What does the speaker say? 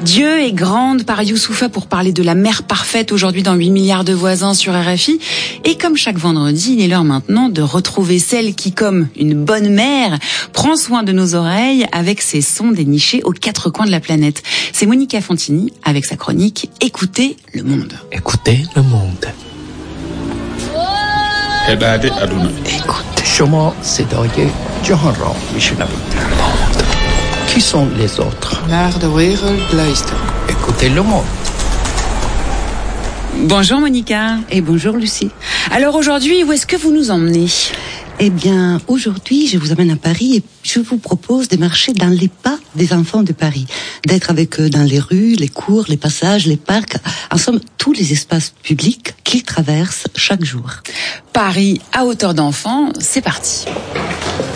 Dieu est grande par Youssoupha pour parler de la mère parfaite aujourd'hui dans 8 milliards de voisins sur RFI. Et comme chaque vendredi, il est l'heure maintenant de retrouver celle qui, comme une bonne mère, prend soin de nos oreilles avec ses sons dénichés aux quatre coins de la planète. C'est Monica Fantini avec sa chronique Écoutez le monde. Écoutez le monde. Écoutez. شما صدای جهان را میشنوید. Qui sont les autres? Naar de wereld luisteren. Écoutez le monde. Bonjour Monica. Et bonjour Lucie. Alors aujourd'hui, où est-ce que vous nous emmenez ? Eh bien, aujourd'hui, je vous amène à Paris et je vous propose de marcher dans les pas des enfants de Paris, d'être avec eux dans les rues, les cours, les passages, les parcs, en somme, tous les espaces publics qu'ils traversent chaque jour. Paris à hauteur d'enfant, c'est parti.